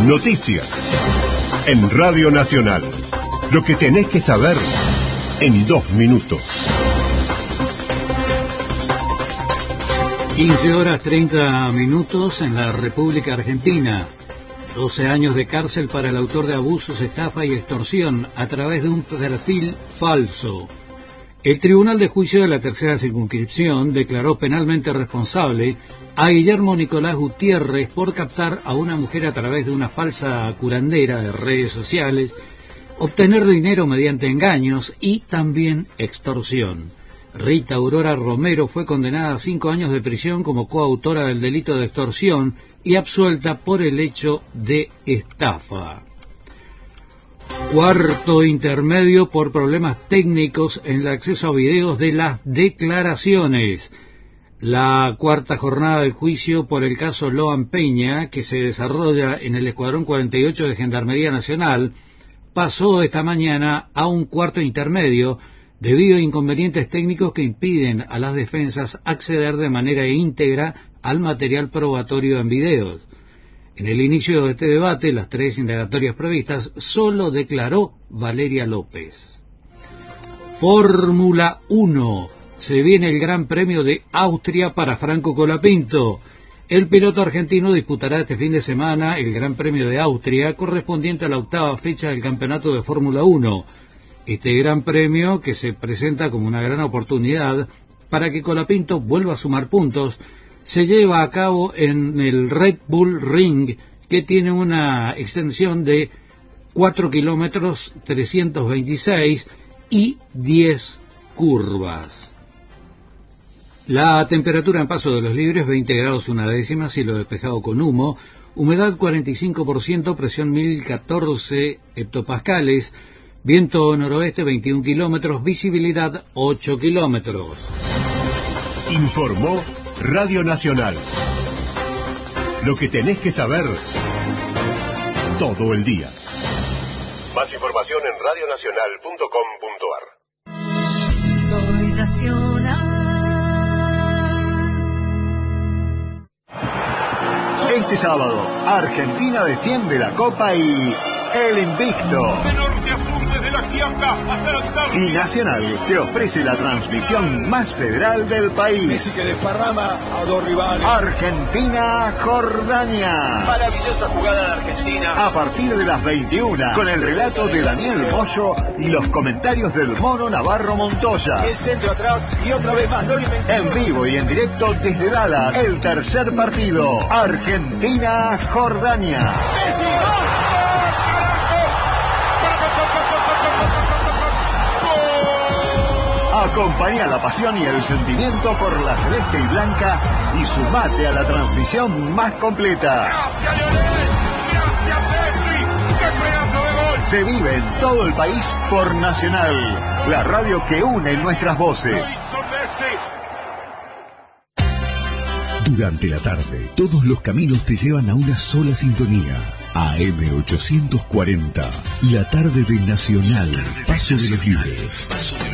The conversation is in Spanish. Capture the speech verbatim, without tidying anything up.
Noticias en Radio Nacional. Lo que tenés que saber en dos minutos. quince horas treinta minutos en la República Argentina. doce años de cárcel para el autor de abusos, estafa y extorsión a través de un perfil falso. El Tribunal de Juicio de la Tercera Circunscripción declaró penalmente responsable a Guillermo Nicolás Gutiérrez por captar a una mujer a través de una falsa curandera de redes sociales, obtener dinero mediante engaños y también extorsión. Rita Aurora Romero fue condenada a cinco años de prisión como coautora del delito de extorsión y absuelta por el hecho de estafa. Cuarto intermedio por problemas técnicos en el acceso a videos de las declaraciones. La cuarta jornada del juicio por el caso Loan Peña, que se desarrolla en el Escuadrón cuarenta y ocho de Gendarmería Nacional, pasó esta mañana a un cuarto intermedio debido a inconvenientes técnicos que impiden a las defensas acceder de manera íntegra al material probatorio en videos. En el inicio de este debate, las tres indagatorias previstas, solo declaró Valeria López. Fórmula uno. Se viene el Gran Premio de Austria para Franco Colapinto. El piloto argentino disputará este fin de semana el Gran Premio de Austria, correspondiente a la octava fecha del campeonato de Fórmula uno. Este Gran Premio, que se presenta como una gran oportunidad para que Colapinto vuelva a sumar puntos, se lleva a cabo en el Red Bull Ring, que tiene una extensión de cuatro kilómetros trescientos veintiséis y diez curvas. La temperatura en Paso de los Libres, veinte grados una décima, cielo despejado con humo, humedad cuarenta y cinco por ciento, presión mil catorce hectopascales, viento noroeste veintiún kilómetros, visibilidad ocho kilómetros. Informó Radio Nacional. Lo que tenés que saber todo el día. Más información en radio nacional punto com punto ar. Soy nacional. Este sábado, Argentina defiende la Copa y el invicto. Y Nacional te ofrece la transmisión más federal del país. Messi que desparrama a dos rivales. Argentina-Jordania. Maravillosa jugada de Argentina. A partir de las veintiuna, con el relato de Daniel Moyo y los comentarios del Mono Navarro Montoya. El centro atrás y otra vez más. No en vivo y en directo desde Dallas, el tercer partido. Argentina-Jordania. Messi, ¡gol! Acompaña la pasión y el sentimiento por la celeste y blanca y sumate a la transmisión más completa. ¡Gracias, Lionel! ¡Gracias, Messi! ¡Qué pedazo de gol! Se vive en todo el país por Nacional, la radio que une nuestras voces. Durante la tarde, todos los caminos te llevan a una sola sintonía. A M ochocientos cuarenta, la tarde de Nacional, Paso de los Libres.